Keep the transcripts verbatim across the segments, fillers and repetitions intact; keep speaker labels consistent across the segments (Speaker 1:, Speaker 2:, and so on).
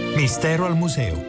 Speaker 1: Mistero al museo.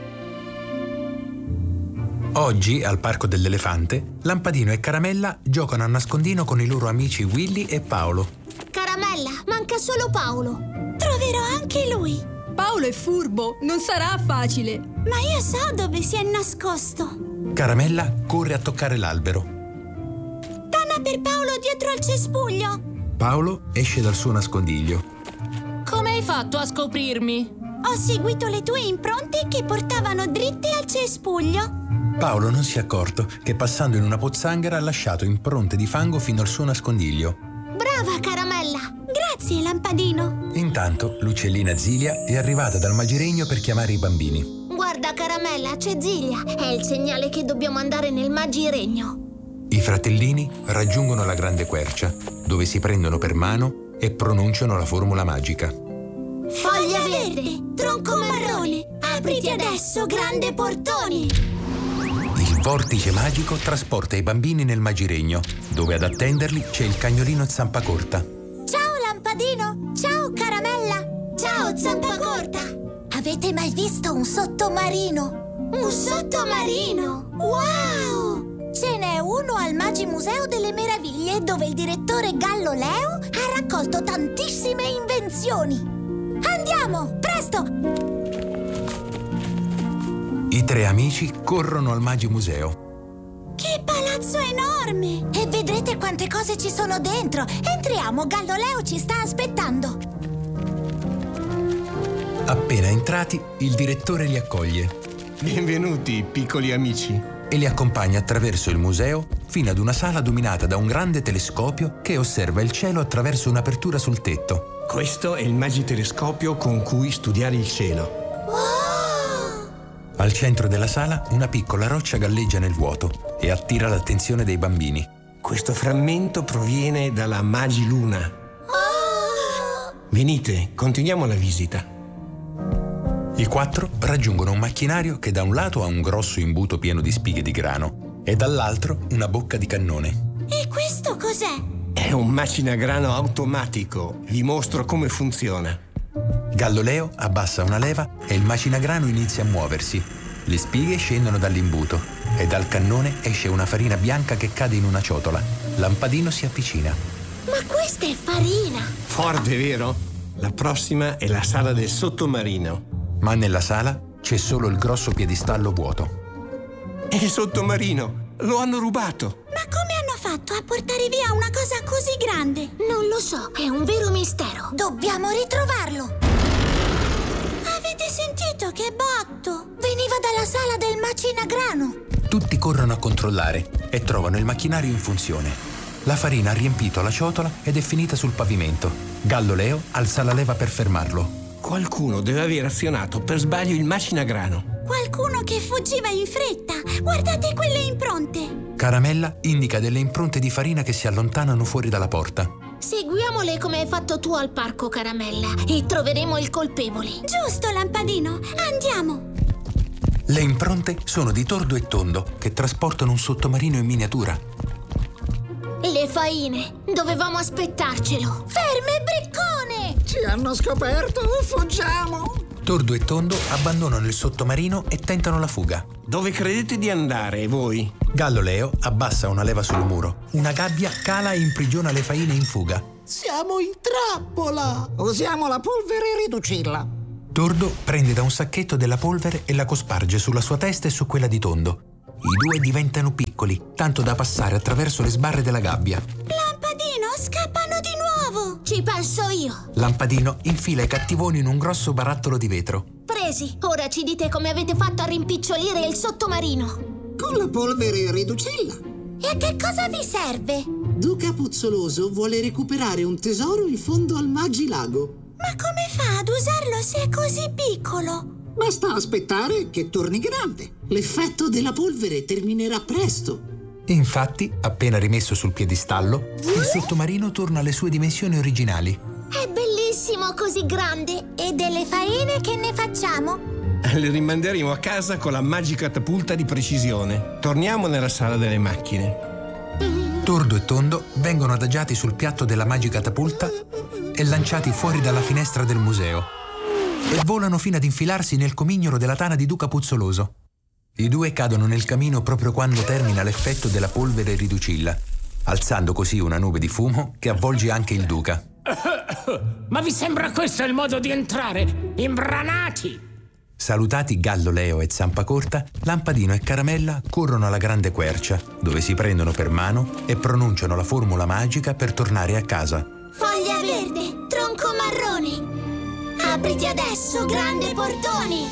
Speaker 1: Oggi, al Parco dell'Elefante, Lampadino e Caramella giocano a nascondino con i loro amici Willy e Paolo.
Speaker 2: Caramella, manca solo Paolo.
Speaker 3: Troverò anche lui.
Speaker 4: Paolo è furbo, non sarà facile.
Speaker 3: Ma io so dove si è nascosto.
Speaker 1: Caramella corre a toccare l'albero.
Speaker 3: Tana per Paolo dietro al cespuglio.
Speaker 1: Paolo esce dal suo nascondiglio.
Speaker 4: Come hai fatto a scoprirmi?
Speaker 3: Ho seguito le tue impronte che portavano dritte al cespuglio.
Speaker 1: Paolo non si è accorto che passando in una pozzanghera ha lasciato impronte di fango fino al suo nascondiglio.
Speaker 2: Brava, Caramella!
Speaker 3: Grazie, Lampadino.
Speaker 1: Intanto l'uccellina Zilia è arrivata dal magiregno per chiamare i bambini.
Speaker 2: Guarda, Caramella, c'è Zilia. È il segnale che dobbiamo andare nel magiregno.
Speaker 1: I fratellini raggiungono la grande quercia, dove si prendono per mano e pronunciano la formula magica.
Speaker 3: Foglia verde, tronco marrone, apriti adesso, grande portone.
Speaker 1: Il vortice magico trasporta i bambini nel magiregno, dove ad attenderli c'è il cagnolino Zampacorta.
Speaker 3: Ciao Lampadino, ciao Caramella, ciao Zampacorta. Avete mai visto un sottomarino? Un sottomarino? Wow! Ce n'è uno al Magimuseo delle Meraviglie, dove il direttore Gallo Leo ha raccolto tantissime invenzioni. Andiamo, presto!
Speaker 1: I tre amici corrono al Magimuseo.
Speaker 3: Che palazzo enorme! E vedrete quante cose ci sono dentro. Entriamo, Gallo Leo ci sta aspettando.
Speaker 1: Appena entrati, il direttore li accoglie.
Speaker 5: Benvenuti, piccoli amici.
Speaker 1: E li accompagna attraverso il museo fino ad una sala dominata da un grande telescopio che osserva il cielo attraverso un'apertura sul tetto.
Speaker 5: Questo è il magitelescopio con cui studiare il cielo.
Speaker 3: Wow!
Speaker 1: Al centro della sala una piccola roccia galleggia nel vuoto e attira l'attenzione dei bambini.
Speaker 5: Questo frammento proviene dalla Magiluna.
Speaker 3: Oh!
Speaker 5: Venite, continuiamo la visita.
Speaker 1: I quattro raggiungono un macchinario che da un lato ha un grosso imbuto pieno di spighe di grano e dall'altro una bocca di cannone.
Speaker 3: E questo cos'è?
Speaker 5: È un macinagrano automatico. Vi mostro come funziona.
Speaker 1: Gallo Leo abbassa una leva e il macinagrano inizia a muoversi. Le spighe scendono dall'imbuto e dal cannone esce una farina bianca che cade in una ciotola. Lampadino si avvicina.
Speaker 2: Ma questa è farina!
Speaker 5: Forte, vero? La prossima è la sala del sottomarino.
Speaker 1: Ma nella sala c'è solo il grosso piedistallo vuoto.
Speaker 5: È il sottomarino! Lo hanno rubato!
Speaker 3: Ma come hanno fatto a portare via una cosa così grande?
Speaker 2: Non lo so, è un vero mistero.
Speaker 3: Dobbiamo ritrovarlo! Avete sentito che botto? Veniva dalla sala del macinagrano.
Speaker 1: Tutti corrono a controllare e trovano il macchinario in funzione. La farina ha riempito la ciotola ed è finita sul pavimento. Gallo Leo alza la leva per fermarlo.
Speaker 5: Qualcuno deve aver azionato per sbaglio il macinagrano.
Speaker 3: Qualcuno che fuggiva in fretta. Guardate quelle impronte.
Speaker 1: Caramella indica delle impronte di farina che si allontanano fuori dalla porta.
Speaker 2: Seguiamole come hai fatto tu al parco, Caramella, e troveremo il colpevole.
Speaker 3: Giusto, Lampadino. Andiamo.
Speaker 1: Le impronte sono di Tordo e Tondo, che trasportano un sottomarino in miniatura.
Speaker 2: Le faine. Dovevamo aspettarcelo.
Speaker 3: Ferme, briccone!
Speaker 6: Ci hanno scoperto, fuggiamo!
Speaker 1: Tordo e Tondo abbandonano il sottomarino e tentano la fuga.
Speaker 5: Dove credete di andare, voi?
Speaker 1: Gallo Leo abbassa una leva sul muro. Una gabbia cala e imprigiona le faine in fuga.
Speaker 6: Siamo in trappola! Usiamo la polvere riducilla.
Speaker 1: Tordo prende da un sacchetto della polvere e la cosparge sulla sua testa e su quella di Tondo. I due diventano piccoli, tanto da passare attraverso le sbarre della gabbia.
Speaker 3: Lampadino, scappano di nuovo!
Speaker 2: Ci penso io.
Speaker 1: Lampadino infila i cattivoni in un grosso barattolo di vetro.
Speaker 2: Presi. Ora ci dite come avete fatto a rimpicciolire il sottomarino.
Speaker 6: Con la polvere riducilla.
Speaker 3: E a che cosa vi serve?
Speaker 6: Duca Puzzoloso vuole recuperare un tesoro in fondo al Magilago.
Speaker 3: Ma come fa ad usarlo se è così piccolo?
Speaker 6: Basta aspettare che torni grande. L'effetto della polvere terminerà presto.
Speaker 1: Infatti, appena rimesso sul piedistallo, il sottomarino torna alle sue dimensioni originali.
Speaker 2: È bellissimo così grande.
Speaker 3: E delle faine che ne facciamo?
Speaker 5: Le rimanderemo a casa con la magicatapulta di precisione. Torniamo nella sala delle macchine.
Speaker 1: Tordo e Tondo vengono adagiati sul piatto della magicatapulta e lanciati fuori dalla finestra del museo. Ed volano fino ad infilarsi nel comignolo della tana di Duca Puzzoloso. I due cadono nel camino proprio quando termina l'effetto della polvere riducilla, alzando così una nube di fumo che avvolge anche il Duca.
Speaker 7: Ma vi sembra questo il modo di entrare? Imbranati!
Speaker 1: Salutati Gallo Leo e Zampacorta, Lampadino e Caramella corrono alla grande quercia, dove si prendono per mano e pronunciano la formula magica per tornare a casa.
Speaker 2: Foglia verde, tronco marrone. Apriti adesso, grande portone.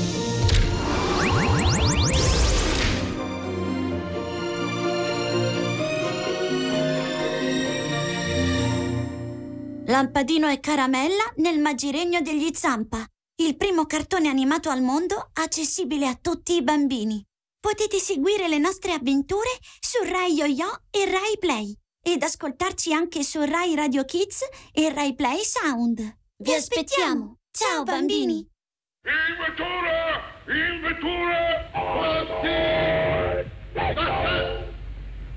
Speaker 3: Lampadino e Caramella nel Magiregno degli Zampa, il primo cartone animato al mondo accessibile a tutti i bambini. Potete seguire le nostre avventure su Rai Yo-Yo e Rai Play ed ascoltarci anche su Rai Radio Kids e Rai Play Sound. Vi aspettiamo! Ciao bambini!
Speaker 8: In vettura! In vettura!